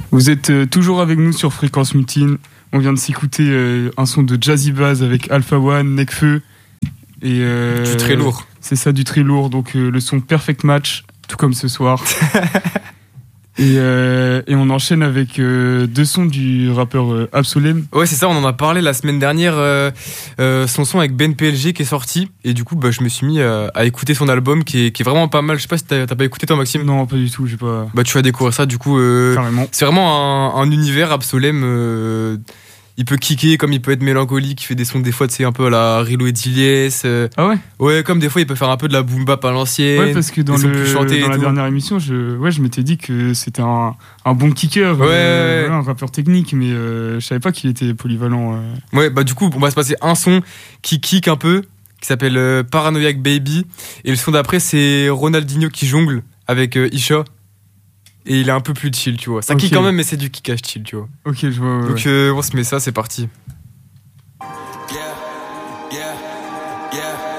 Vous êtes toujours avec nous sur Fréquence Mutine. On vient de s'écouter un son de Jazzy Bass avec Alpha One, Nekfeu. Et du très lourd. C'est ça, du très lourd. Donc le son Perfect Match, tout comme ce soir. Et on enchaîne avec deux sons du rappeur Absolem. Ouais, c'est ça, on en a parlé la semaine dernière. Son son avec Ben PLG qui est sorti. Et du coup, je me suis mis à écouter son album qui est vraiment pas mal. Je sais pas si t'as pas écouté toi, Maxime. Non, pas du tout, j'ai pas. Tu vas découvrir ça, du coup. Carrément. C'est vraiment un univers Absolem. Il peut kicker comme il peut être mélancolique. Il fait des sons des fois, tu sais, un peu à la Rilo et Dilies. Ah ouais? Ouais, comme des fois, il peut faire un peu de la boom bap à l'ancienne. Ouais, parce que dans la dernière émission, je m'étais dit que c'était un bon kicker. Ouais. Voilà, un rappeur technique, mais je savais pas qu'il était polyvalent. Ouais, du coup, on va se passer un son qui kick un peu, qui s'appelle Paranoiac Baby. Et le son d'après, c'est Ronaldinho qui jongle avec Isha. Et il est un peu plus chill, tu vois. Ça kick quand même, mais c'est du kickage chill, tu vois. Ok, je vois. Donc on se met ça, c'est parti. Yeah.